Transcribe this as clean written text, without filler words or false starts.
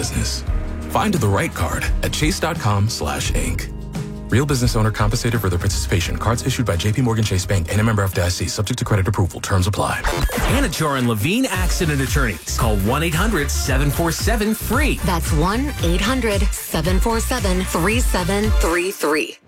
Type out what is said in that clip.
business. Find the right card at chase.com/inc. Real business owner compensated for their participation. Cards issued by JPMorgan Chase Bank and a member FDIC. Subject to credit approval. Terms apply. Anachar and Levine Accident Attorneys. Call 1-800-747-FREE. That's 1-800-747-3733.